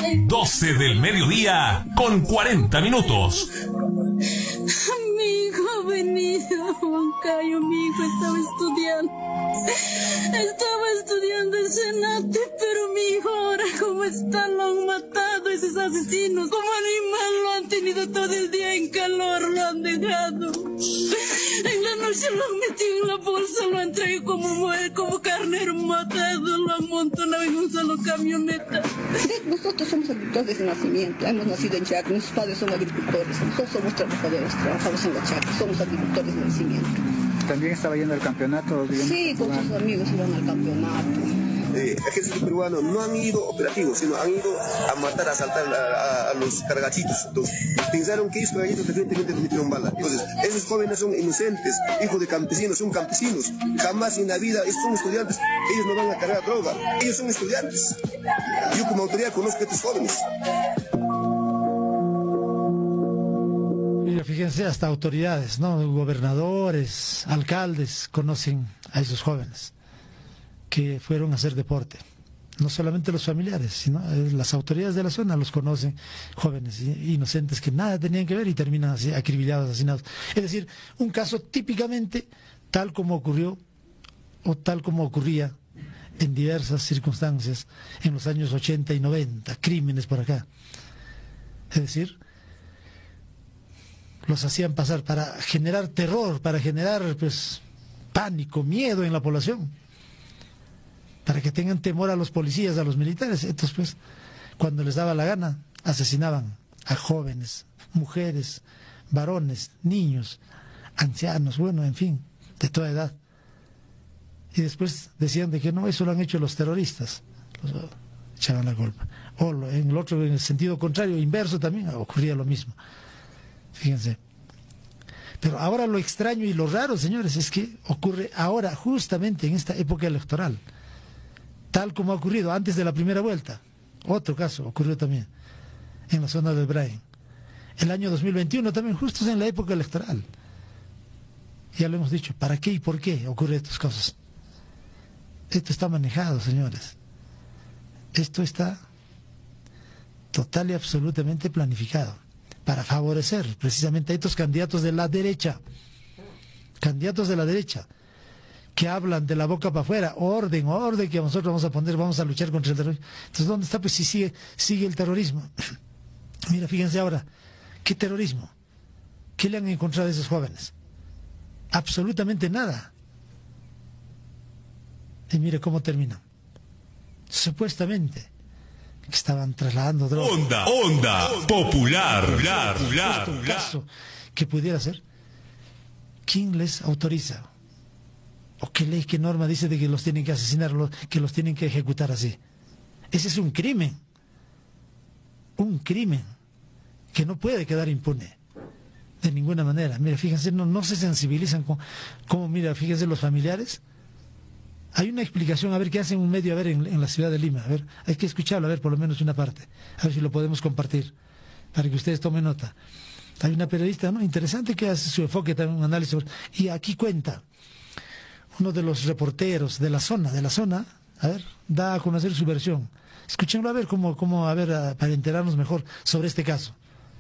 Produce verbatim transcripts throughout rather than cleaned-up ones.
doce del mediodía con cuarenta minutos. Mi hijo ha venido, Huancayo, mi hijo estaba estudiando. Estaba estudiando el Senate, pero mi hijo ahora como está, lo han matado esos asesinos. Como animal lo han tenido todo el día en calor, lo han dejado. En la noche lo han metido en la bolsa, lo han traído como mujer, como carnero matado, lo han montado en un solo camioneta. Nosotros somos agricultores de nacimiento, hemos nacido en Chaco, nuestros padres son agricultores, nosotros somos trabajadores, trabajamos en la Chaco, somos agricultores de nacimiento. ¿También estaba yendo al campeonato? Digamos? Sí, con sus amigos iban al campeonato. Eh, el ejército peruano no han ido operativos, sino han ido a matar, a asaltar a, a, a los cargachitos. Entonces, pensaron que esos cargachitos definitivamente les metieron bala. Entonces, esos jóvenes son inocentes, hijos de campesinos, son campesinos. Jamás en la vida, estos son estudiantes, ellos no van a cargar droga, ellos son estudiantes. Yo como autoridad conozco a estos jóvenes. Mira, fíjense, hasta autoridades, ¿no? Gobernadores, alcaldes conocen a esos jóvenes que fueron a hacer deporte. No solamente los familiares, sino las autoridades de la zona los conocen, jóvenes inocentes que nada tenían que ver y terminan así, acribillados, asesinados. Es decir, un caso típicamente tal como ocurrió o tal como ocurría en diversas circunstancias en los años ochenta y noventa, crímenes por acá. Es decir, los hacían pasar para generar terror, para generar pues pánico, miedo en la población, para que tengan temor a los policías, a los militares. Entonces pues, cuando les daba la gana, asesinaban a jóvenes, mujeres, varones, niños, ancianos, bueno, en fin, de toda edad. Y después decían de que no, eso lo han hecho los terroristas, los echaban la culpa. O en el otro, en el sentido contrario, inverso también, ocurría lo mismo. Fíjense. Pero ahora lo extraño y lo raro, señores, es que ocurre ahora, justamente en esta época electoral, tal como ha ocurrido antes de la primera vuelta. Otro caso ocurrió también en la zona del Brain. El año dos mil veintiuno también, justo en la época electoral. Ya lo hemos dicho, ¿para qué y por qué ocurren estas cosas? Esto está manejado, señores. Esto está total y absolutamente planificado para favorecer precisamente a estos candidatos de la derecha, candidatos de la derecha, que hablan de la boca para afuera, orden, orden que nosotros vamos a poner, vamos a luchar contra el terrorismo. Entonces, ¿dónde está? Pues si sigue, sigue el terrorismo. Mira, fíjense ahora, ¿qué terrorismo? ¿Qué le han encontrado a esos jóvenes? Absolutamente nada. Y mire cómo terminan. Supuestamente que estaban trasladando drogas. Onda, onda, popular, popular, popular. Un caso que pudiera ser. ¿Quién les autoriza? ¿O qué ley, qué norma dice de que los tienen que asesinar, que los tienen que ejecutar así? Ese es un crimen. Un crimen que no puede quedar impune. De ninguna manera. Mira, fíjense, no, no se sensibilizan con, como, mira, fíjense los familiares. Hay una explicación, a ver qué hacen un medio, a ver, en, en la ciudad de Lima. A ver, hay que escucharlo, a ver, por lo menos una parte. A ver si lo podemos compartir, para que ustedes tomen nota. Hay una periodista, ¿no?, interesante, que hace su enfoque, también un análisis sobre... Y aquí cuenta, uno de los reporteros de la zona, de la zona, a ver, da a conocer su versión. Escuchémoslo, a ver, cómo, cómo, a ver, a, para enterarnos mejor sobre este caso.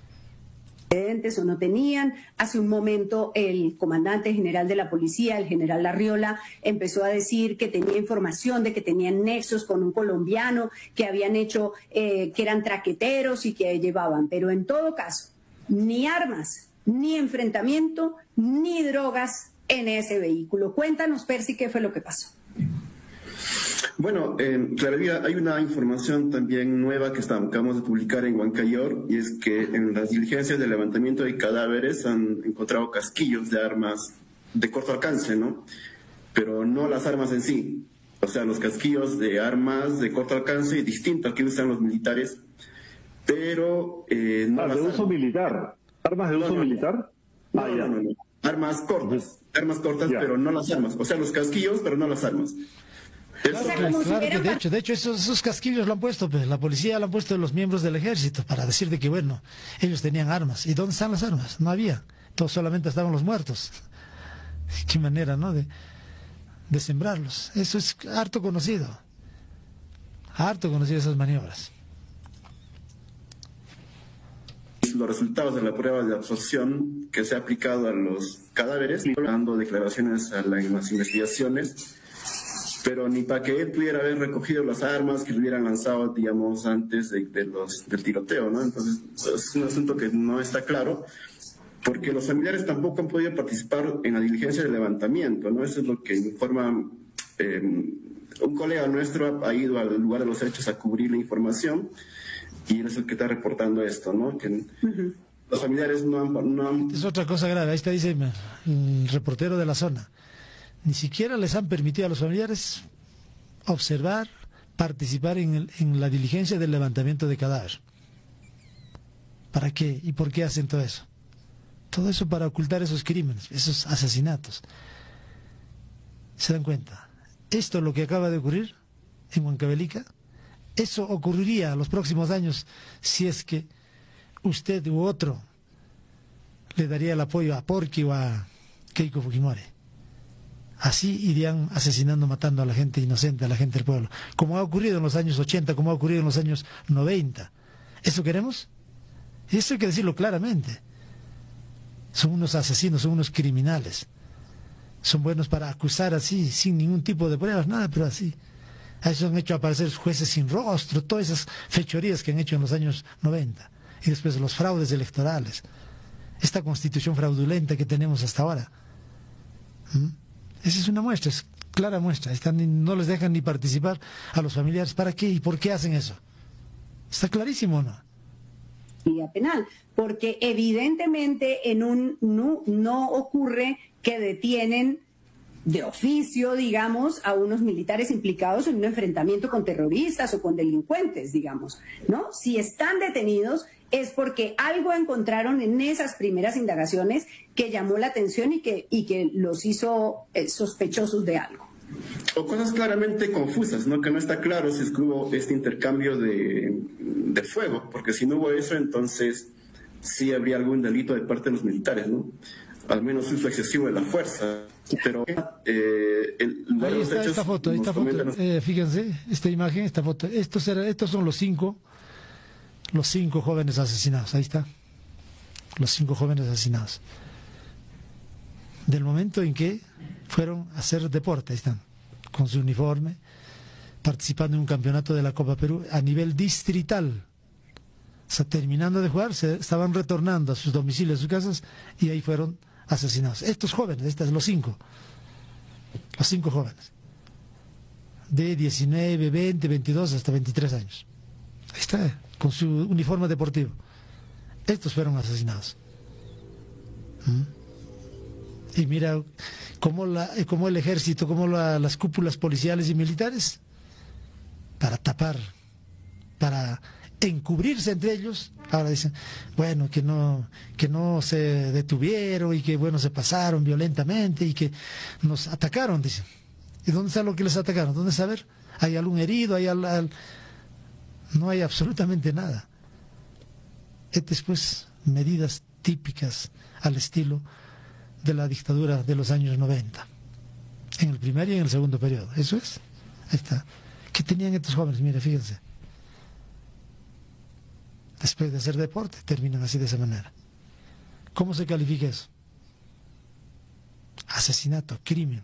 O no tenían. Hace un momento el comandante general de la policía, el general Arriola, empezó a decir que tenía información de que tenían nexos con un colombiano, que habían hecho, eh, que eran traqueteros y que llevaban, pero en todo caso, ni armas, ni enfrentamiento, ni drogas en ese vehículo. Cuéntanos, Percy, ¿qué fue lo que pasó? Bueno, eh, Claravía, hay una información también nueva que estamos, acabamos de publicar en Huancayor, y es que en las diligencias de levantamiento de cadáveres han encontrado casquillos de armas de corto alcance, ¿no? Pero no las armas en sí. O sea, los casquillos de armas de corto alcance, distinto al que usan los militares, pero eh, no ah, las de uso armas. militar. ¿Armas de no, uso no, militar? No, ah, no, no, no. Armas cortas. Armas cortas, ya. Pero no las armas. O sea, los casquillos, pero no las armas. Claro, claro, claro que de hecho, de hecho esos, esos casquillos lo han puesto, pues, la policía lo han puesto los miembros del ejército para decir de que, bueno, ellos tenían armas. ¿Y dónde están las armas? No había. Todos solamente estaban los muertos. Qué manera, ¿no?, de, de sembrarlos. Eso es harto conocido. Harto conocido esas maniobras. los resultados de la prueba de absorción que se ha aplicado a los cadáveres, dando declaraciones a la, en las investigaciones, pero ni para que él pudiera haber recogido las armas que le hubieran lanzado, digamos, antes de, de los, del tiroteo, ¿no? Entonces, es un asunto que no está claro, porque los familiares tampoco han podido participar en la diligencia de levantamiento, ¿no? Eso es lo que informa, eh, un colega nuestro ha ido al lugar de los hechos a cubrir la información, y él es el que está reportando esto, ¿no? Que uh-huh. los familiares no han, no han... Es otra cosa grave, ahí está, dice el reportero de la zona. Ni siquiera les han permitido a los familiares observar, participar en, el, en la diligencia del levantamiento de cadáver. ¿Para qué? ¿Y por qué hacen todo eso? Todo eso para ocultar esos crímenes, esos asesinatos. ¿Se dan cuenta? Esto es lo que acaba de ocurrir en Huancavelica. Eso ocurriría los próximos años si es que usted u otro le daría el apoyo a Porky o a Keiko Fujimori. Así irían asesinando, matando a la gente inocente, a la gente del pueblo, como ha ocurrido en los años ochenta, como ha ocurrido en los años noventa. ¿Eso queremos? Y eso hay que decirlo claramente. Son unos asesinos, son unos criminales. Son buenos para acusar así, sin ningún tipo de pruebas, nada, pero así. A eso han hecho aparecer jueces sin rostro, todas esas fechorías que han hecho en los años noventa. Y después los fraudes electorales. Esta constitución fraudulenta que tenemos hasta ahora. ¿Mm? Esa es una muestra, es clara muestra. Están, no les dejan ni participar a los familiares. ¿Para qué y por qué hacen eso? ¿Está clarísimo o no? Vía penal, porque evidentemente en un no, no ocurre que detienen de oficio, digamos, a unos militares implicados en un enfrentamiento con terroristas o con delincuentes, digamos, ¿no? Si están detenidos es porque algo encontraron en esas primeras indagaciones que llamó la atención y que, y que los hizo eh, sospechosos de algo. O cosas claramente confusas, ¿no? Que no está claro si es que hubo este intercambio de, de fuego, porque si no hubo eso, entonces sí habría algún delito de parte de los militares, ¿no? Al menos uso excesivo de la fuerza. Pero eh, el lugar ahí de los está hechos esta foto, esta foto. comentan... Eh, fíjense, esta imagen, esta foto. Estos, era, estos son los cinco, los cinco jóvenes asesinados. Ahí está, los cinco jóvenes asesinados. Del momento en que fueron a hacer deporte, ahí están, con su uniforme, participando en un campeonato de la Copa Perú a nivel distrital. O sea, terminando de jugar, se estaban retornando a sus domicilios, a sus casas, y ahí fueron asesinados. Estos jóvenes, estos los cinco, los cinco jóvenes, de diecinueve, veinte, veintidós hasta veintitrés años. Ahí está, con su uniforme deportivo. Estos fueron asesinados. ¿Mm? Y mira cómo, la, cómo el ejército, cómo la, las cúpulas policiales y militares, para tapar, para encubrirse entre ellos, ahora dicen, bueno, que no, que no se detuvieron y que, bueno, se pasaron violentamente y que nos atacaron, dicen. ¿Y dónde está lo que les atacaron? ¿Dónde saber? ¿Hay algún herido? ¿Hay al, al... No hay absolutamente nada. Estas, pues, medidas típicas al estilo de la dictadura de los años noventa, en el primer y en el segundo periodo. Eso es. Ahí está. ¿Qué tenían estos jóvenes? Mire, fíjense. Después de hacer deporte, terminan así de esa manera. ¿Cómo se califica eso? Asesinato, crimen,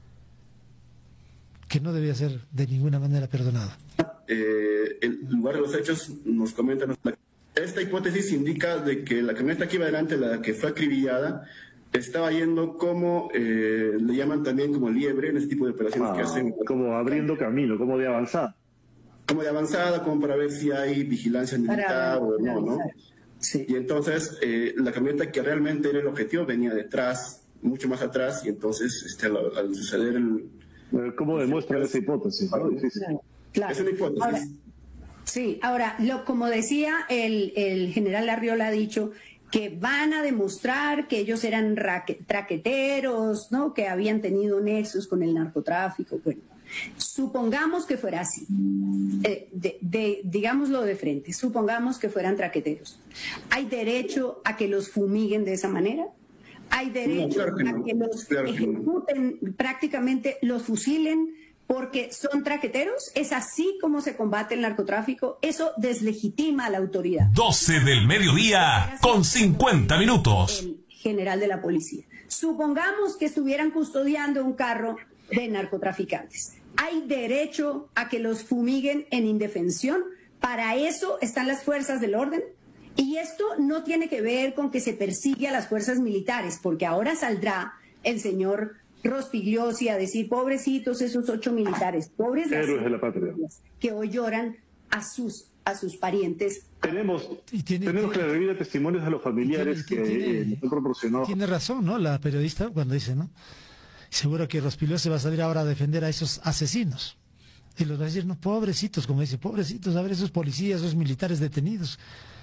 que no debía ser de ninguna manera perdonado. Eh, el lugar de los hechos nos comentan. Esta hipótesis indica de que la camioneta que iba adelante, la que fue acribillada, estaba yendo como, eh, le llaman también como liebre, en este tipo de operaciones ah, que hacen. Como abriendo camino, como de avanzada. Como de avanzada, como para ver si hay vigilancia militar para, o no, ¿no? Sí. Y entonces eh, la camioneta que realmente era el objetivo venía detrás, mucho más atrás, y entonces este, al, al suceder el... ¿Cómo demuestra esa hipótesis? ¿No? Claro. Es una hipótesis. Ahora, sí, ahora, lo, como decía el, el general Arriola ha dicho que van a demostrar que ellos eran raque, traqueteros, ¿no? Que habían tenido nexos con el narcotráfico, bueno. Supongamos que fuera así, eh, de, de, digámoslo de frente, supongamos que fueran traqueteros. ¿Hay derecho a que los fumiguen de esa manera? ¿Hay derecho no, claro que no. a que los claro ejecuten, que no. prácticamente los fusilen porque son traqueteros. ¿Es así como se combate el narcotráfico? Eso deslegitima a la autoridad. doce del mediodía con cincuenta minutos. El general de la policía. Supongamos que estuvieran custodiando un carro de narcotraficantes. ¿Hay derecho a que los fumiguen en indefensión? Para eso están las fuerzas del orden. Y esto no tiene que ver con que se persigue a las fuerzas militares, porque ahora saldrá el señor Rospigliosi a decir, pobrecitos esos ocho militares, pobres héroes de la patria, que hoy lloran a sus a sus parientes. Tenemos, tiene, tenemos tiene, que revivir testimonios de los familiares tiene, que tiene, eh, nos han proporcionado. Tiene razón, ¿no? La periodista cuando dice, ¿no? Seguro que Rospigliosi va a salir ahora a defender a esos asesinos. Y los va a decir, no, pobrecitos, como dice, pobrecitos, a ver esos policías, esos militares detenidos.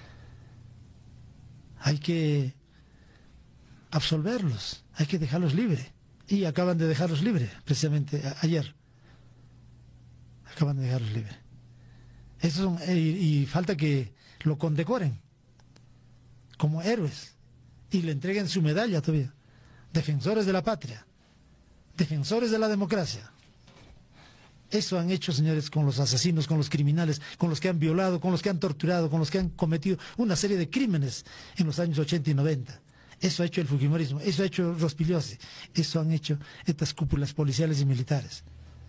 Hay que absolverlos, hay que dejarlos libres. Y acaban de dejarlos libres, precisamente a, ayer. Acaban de dejarlos libres. Eso son, y, y falta que lo condecoren como héroes y le entreguen su medalla todavía. Defensores de la patria, defensores de la democracia. Eso han hecho, señores, con los asesinos, con los criminales, con los que han violado, con los que han torturado, con los que han cometido una serie de crímenes en los años ochenta y noventa. Eso ha hecho el fujimorismo, eso ha hecho Rospigliosi, eso han hecho estas cúpulas policiales y militares.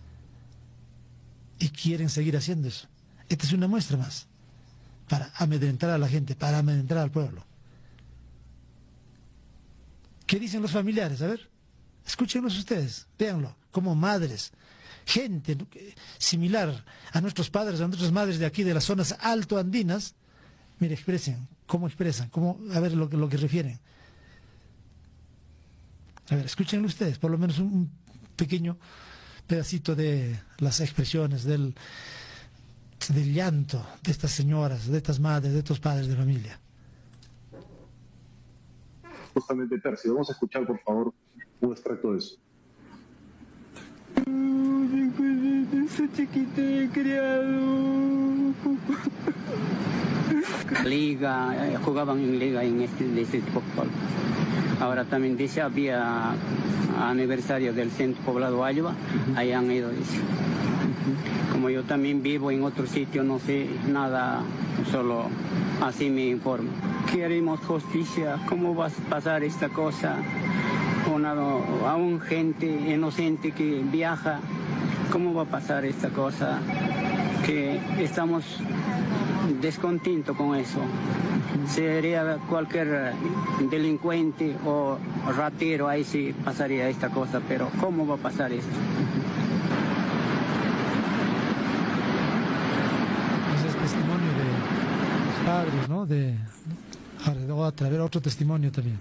Y quieren seguir haciendo eso. Esta es una muestra más, para amedrentar a la gente, para amedrentar al pueblo. ¿Qué dicen los familiares? A ver, escúchenlos ustedes, véanlo, como madres, gente similar a nuestros padres, a nuestras madres de aquí, de las zonas altoandinas. Mire, expresen, cómo expresan, cómo, a ver lo que, lo que refieren. A ver, escúchenlo ustedes, por lo menos un, un pequeño pedacito de las expresiones, del, del llanto de estas señoras, de estas madres, de estos padres de familia. Justamente, Percy, vamos a escuchar, por favor, un extracto de eso. Su chiquito he criado. Liga, eh, jugaban en liga en este, de este fútbol. Ahora también dice, había aniversario del centro poblado Ayuba, uh-huh. Ahí han ido, dice. Uh-huh. Como yo también vivo en otro sitio, no sé nada, solo así me informo. Queremos justicia, ¿cómo va a pasar esta cosa? Una, a un gente inocente que viaja, ¿cómo va a pasar esta cosa? Que estamos descontentos con eso. Sería cualquier delincuente o ratero, ahí sí pasaría esta cosa, pero ¿cómo va a pasar esto? Ese es testimonio de los padres, ¿no? De, de otra, a ver, otro testimonio también.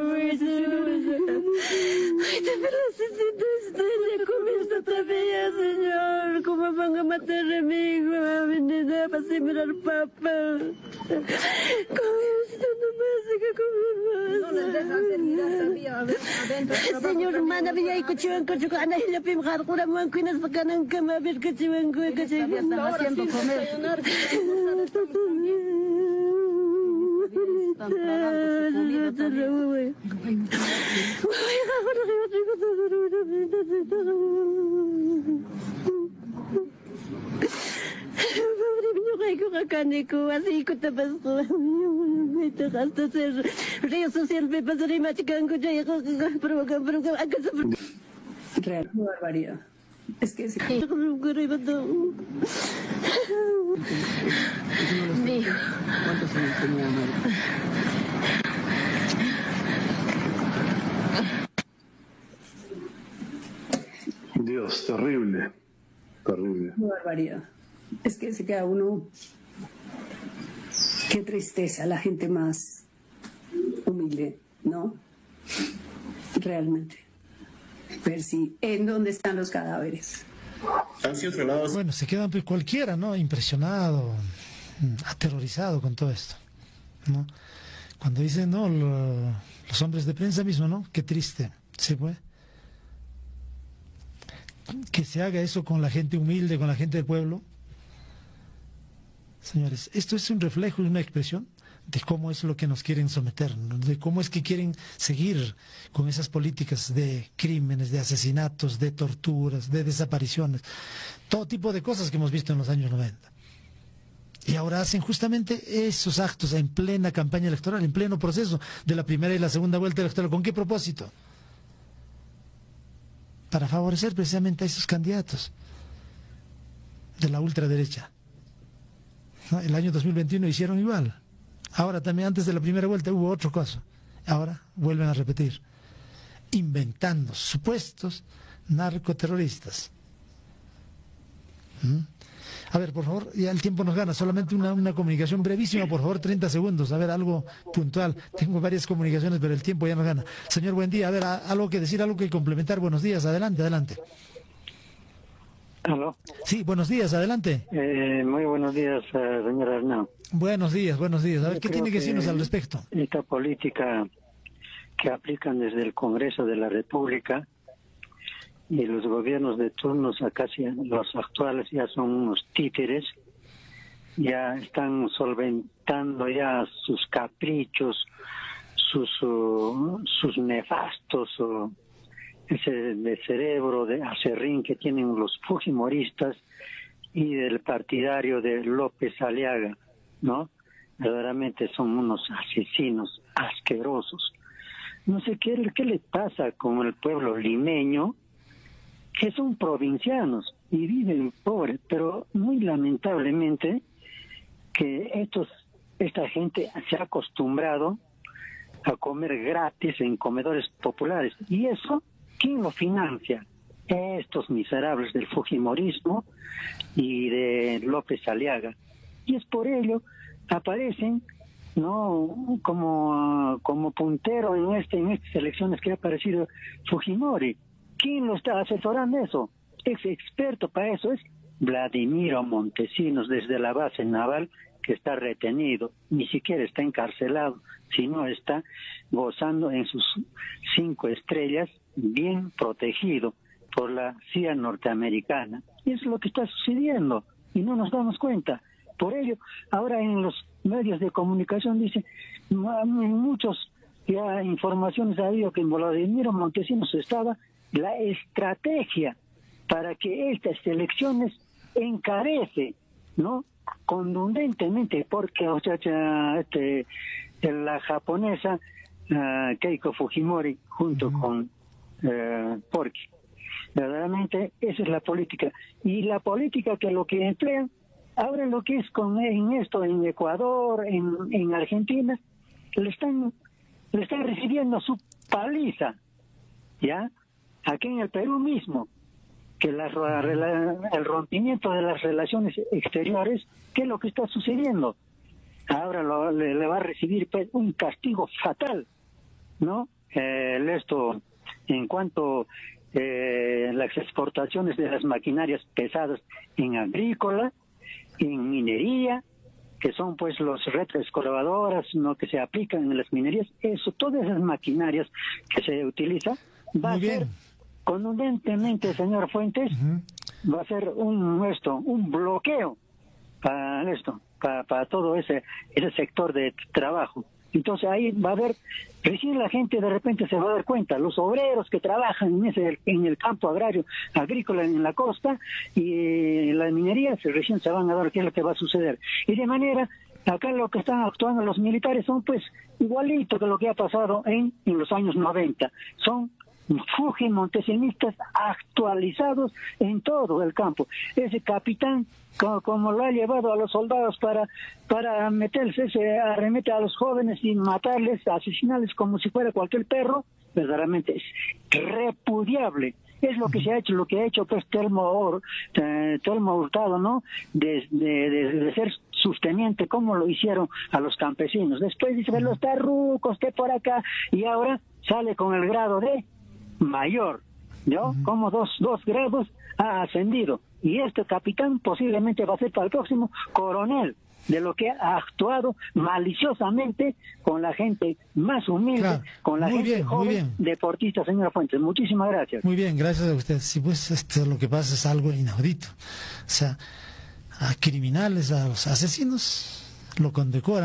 Ay, te felicito, estoy comienza todavía, señor. ¿Cómo van a matar a mi hijo? Ha venido para sembrar papa. Con esto no pasa que comer más. No les dejan seguir adentro. Señor, mana, veía y cochivan con su ana y la pimjar, cura mancuinas para que no cama, ver cochivan con cochivan. Están haciendo comer. Están tragando su comida también. Real barbaridad. Es que sí. ¿Cuántos años tenía América? Dios, terrible, terrible. Qué barbaridad. Es que se queda uno. Qué tristeza, la gente más humilde, ¿no? Realmente. Ver si, ¿en dónde están los cadáveres? Han sido trasladados. Bueno, se quedan pues cualquiera, ¿no? Impresionado, aterrorizado con todo esto, ¿no? Cuando dicen, no, lo, los hombres de prensa mismo, ¿no? Qué triste, ¿sí pues? Que se haga eso con la gente humilde, con la gente del pueblo. Señores, esto es un reflejo y una expresión de cómo es lo que nos quieren someter, ¿no? De cómo es que quieren seguir con esas políticas de crímenes, de asesinatos, de torturas, de desapariciones, todo tipo de cosas que hemos visto en los años noventa. Y ahora hacen justamente esos actos en plena campaña electoral, en pleno proceso de la primera y la segunda vuelta electoral. ¿Con qué propósito? Para favorecer precisamente a esos candidatos de la ultraderecha. ¿No? El año dos mil veintiuno hicieron igual. Ahora también antes de la primera vuelta hubo otro caso. Ahora vuelven a repetir, inventando supuestos narcoterroristas. ¿Mm? A ver, por favor, ya el tiempo nos gana, solamente una, una comunicación brevísima, por favor, treinta segundos, a ver, algo puntual. Tengo varias comunicaciones, pero el tiempo ya nos gana. Señor, buen día, a ver, a, algo que decir, algo que complementar. Buenos días, adelante, adelante. ¿Aló? Sí, buenos días, adelante. Eh, muy buenos días, uh, señor Arnau. Buenos días, buenos días. A ver, Yo ¿qué creo tiene que decirnos que al respecto? Esta política que aplican desde el Congreso de la República y los gobiernos de turnos, acá sí, los actuales ya son unos títeres, ya están solventando ya sus caprichos, sus uh, sus nefastos, uh, ese de cerebro de acerrín que tienen los fujimoristas y del partidario de López Aliaga, ¿no? Verdaderamente son unos asesinos asquerosos. No sé qué, qué le pasa con el pueblo limeño, que son provincianos y viven pobres, pero muy lamentablemente que estos esta gente se ha acostumbrado a comer gratis en comedores populares. ¿Y eso quién lo financia? Estos miserables del fujimorismo y de López Aliaga. Y es por ello aparecen, no, como como puntero en este en estas elecciones que ha aparecido Fujimori. ¿Quién lo está asesorando eso? Ex experto para eso es Vladimiro Montesinos, desde la base naval, que está retenido, ni siquiera está encarcelado, sino está gozando en sus cinco estrellas, bien protegido por la C I A norteamericana. Y eso es lo que está sucediendo, y no nos damos cuenta. Por ello, ahora en los medios de comunicación dice, en muchos ya informaciones ha habido que en Vladimiro Montesinos estaba la estrategia para que estas elecciones encarece, ¿no? Contundentemente, porque o sea, este, la japonesa uh, Keiko Fujimori junto uh-huh. con uh, Porky. Verdaderamente esa es la política. Y la política que lo que emplean, ahora lo que es con en esto, en Ecuador, en, en Argentina, le están, le están recibiendo su paliza, ¿ya? Aquí en el Perú mismo, que la, el rompimiento de las relaciones exteriores, ¿qué es lo que está sucediendo? Ahora lo, le, le va a recibir pues, un castigo fatal, ¿no? Eh, esto, en cuanto eh, las exportaciones de las maquinarias pesadas en agrícola, en minería, que son pues los retroexcavadoras, ¿no? Que se aplican en las minerías, eso, todas esas maquinarias que se utilizan, va Muy a ser bien. Contundentemente, señor Fuentes, uh-huh. va a ser un esto, un bloqueo para esto, para, para todo ese ese sector de trabajo. Entonces ahí va a haber, recién la gente de repente se va a dar cuenta, los obreros que trabajan en ese en el campo agrario, agrícola en la costa y en la minería, recién se van a dar qué es lo que va a suceder. Y de manera, acá lo que están actuando los militares son pues igualito que lo que ha pasado en, en los años noventa. Son fujimontesinistas actualizados en todo el campo. Ese capitán, como, como lo ha llevado a los soldados para para meterse, se arremete a los jóvenes y matarles, asesinarles como si fuera cualquier perro, verdaderamente es repudiable. Es lo que se ha hecho, lo que ha hecho pues Telmo, Or, eh, Telmo Hurtado, ¿no? De, de, de, de ser susteniente, como lo hicieron a los campesinos. Después dice, los tarrucos, que por acá, y ahora sale con el grado de mayor, ¿no? Uh-huh. Como dos, dos grados ha ascendido. Y este capitán posiblemente va a ser para el próximo coronel, de lo que ha actuado maliciosamente con la gente más humilde, claro. con la muy gente bien, joven, deportista, señora Fuentes. Muchísimas gracias. Muy bien, gracias a usted. Sí, pues esto lo que pasa es algo inaudito. O sea, a criminales, a los asesinos, lo condecoran,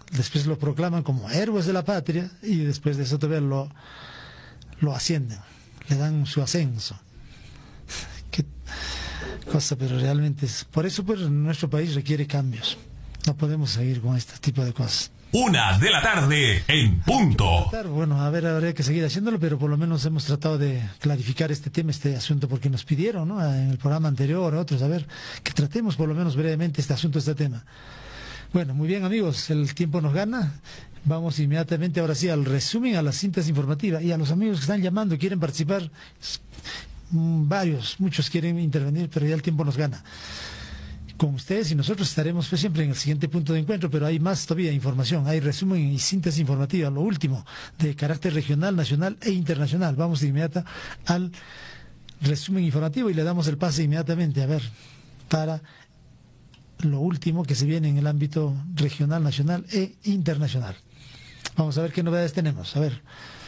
después lo proclaman como héroes de la patria y después de eso todavía lo, lo ascienden, le dan su ascenso. Qué cosa, pero realmente es... Por eso pues nuestro país requiere cambios. No podemos seguir con este tipo de cosas. Una de la tarde en punto. Bueno, a ver, habría que seguir haciéndolo, pero por lo menos hemos tratado de clarificar este tema, este asunto, porque nos pidieron, ¿no?, en el programa anterior, otros, a ver, que tratemos por lo menos brevemente este asunto, este tema. Bueno, muy bien, amigos, el tiempo nos gana. Vamos inmediatamente ahora sí al resumen, a la síntesis informativa. Y a los amigos que están llamando, quieren participar, varios, muchos quieren intervenir, pero ya el tiempo nos gana. Con ustedes y nosotros estaremos pues, siempre en el siguiente punto de encuentro, pero hay más todavía información, hay resumen y síntesis informativa, lo último, de carácter regional, nacional e internacional. Vamos de inmediato al resumen informativo y le damos el pase inmediatamente, a ver, para lo último que se viene en el ámbito regional, nacional e internacional. Vamos a ver qué novedades tenemos, a ver.